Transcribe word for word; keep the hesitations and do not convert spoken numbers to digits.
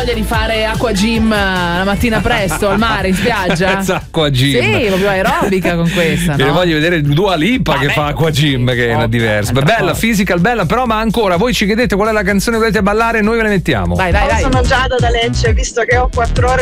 voglia di fare acqua gym la mattina presto al mare, in spiaggia? Acqua gym. Sì, proprio aerobica con questa. Me ne no? voglio vedere Dua Lipa Vabbè, che fa acqua gym, che è una diversa. altra Bella, cosa. physical, bella, però ma ancora voi ci chiedete qual è la canzone che volete ballare e noi ve la mettiamo. Vai, vai, vai. Sono Giada da Lecce, visto che ho quattro ore